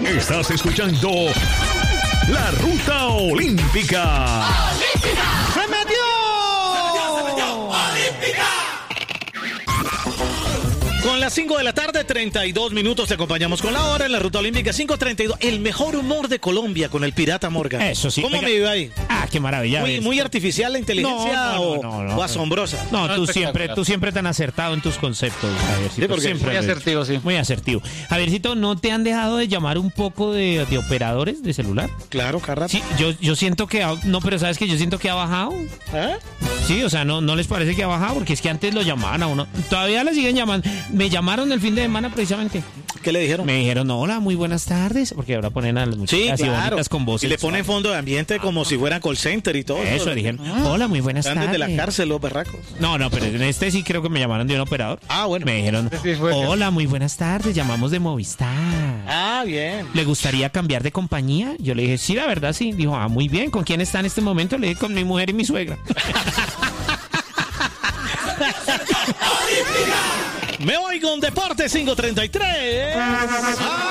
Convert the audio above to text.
Estás escuchando La Ruta Olímpica. ¡Se metió! ¡Olímpica! Con las 5 de la tarde, 32 minutos, te acompañamos con la hora en la Ruta Olímpica, 5:32. El mejor humor de Colombia con el Pirata Morgan. Eso sí. ¿Cómo me iba ahí? Ah, qué maravilla. Muy artificial la inteligencia o asombrosa. No, tú siempre tan acertado en tus conceptos, Javiercito. Sí, porque siempre muy asertivo, sí. Muy asertivo. Javiercito, ¿no te han dejado de llamar un poco de operadores de celular? Claro, Carrato. Sí, yo siento que... No, pero ¿sabes qué? Yo siento que ha bajado. ¿Eh? Sí, o sea, ¿no les parece que ha bajado? Porque es que antes lo llamaban a uno. Todavía le siguen llamando. Me llamaron el fin de semana precisamente. ¿Qué le dijeron? Me dijeron, hola, muy buenas tardes. Porque ahora ponen a las muchachas así bonitas con voces. Y le ponen fondo de ambiente como si fueran call center y todo. Eso, dijeron, hola, muy buenas tardes. Antes de la cárcel, los berracos. No, pero en este sí creo que me llamaron de un operador. Ah, bueno. Me dijeron, hola, muy buenas tardes, llamamos de Movistar. Ah, bien. ¿Le gustaría cambiar de compañía? Yo le dije, sí, la verdad, sí. Dijo, muy bien, ¿con quién está en este momento? Le dije, con mi mujer y mi suegra. Me voy con Deporte 5:33.